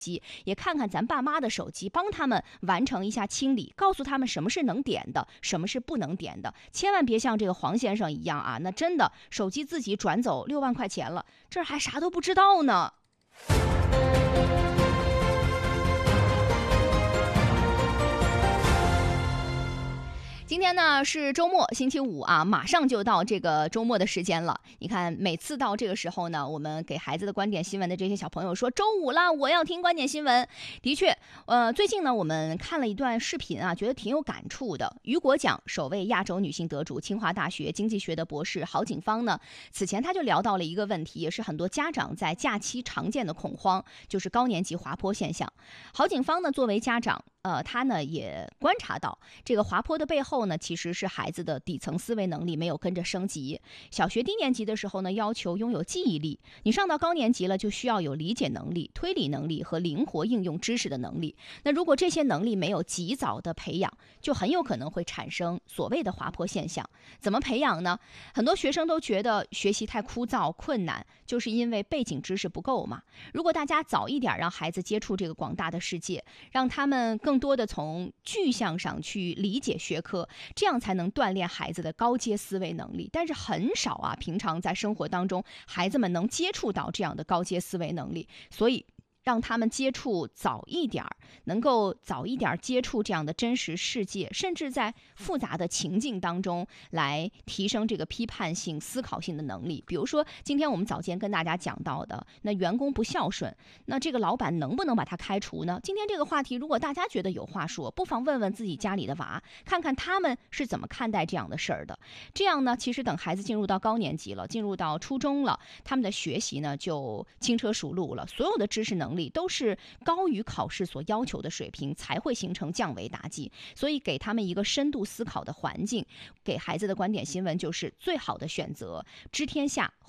也看看咱爸妈的手机，帮他们完成一下清理，告诉他们什么是能点的，什么是不能点的。千万别像这个黄先生一样啊，那真的手机自己转走6万块钱了，这还啥都不知道呢。今天呢是周末，星期五啊，马上就到这个周末的时间了。你看，每次到这个时候呢，我们给孩子的观点新闻的这些小朋友说，周五了，我要听观点新闻。的确，最近呢，我们看了一段视频啊，觉得挺有感触的。雨果奖首位亚洲女性得主，清华大学经济学的博士郝景芳呢，此前他就聊到了一个问题，也是很多家长在假期常见的恐慌，就是高年级滑坡现象。郝景芳呢，作为家长，他呢也观察到这个滑坡的背后呢，其实是孩子的底层思维能力没有跟着升级。小学低年级的时候呢，要求拥有记忆力，你上到高年级了，就需要有理解能力、推理能力和灵活应用知识的能力。那如果这些能力没有及早的培养，就很有可能会产生所谓的滑坡现象。怎么培养呢？很多学生都觉得学习太枯燥困难，就是因为背景知识不够嘛。如果大家早一点让孩子接触这个广大的世界，让他们更多的从具象上去理解学科，这样才能锻炼孩子的高阶思维能力。但是很少啊，平常在生活当中，孩子们能接触到这样的高阶思维能力，所以让他们接触早一点，能够早一点接触这样的真实世界，甚至在复杂的情境当中来提升这个批判性思考性的能力。比如说今天我们早间跟大家讲到的，那员工不孝顺，那这个老板能不能把他开除呢？今天这个话题，如果大家觉得有话说，不妨问问自己家里的娃，看看他们是怎么看待这样的事儿的。这样呢，其实等孩子进入到高年级了，进入到初中了，他们的学习呢就轻车熟路了，所有的知识能力都是高于考试所要求的水平，才会形成降维打击。所以给他们一个深度思考的环境，给孩子的观点新闻就是最好的选择。知天下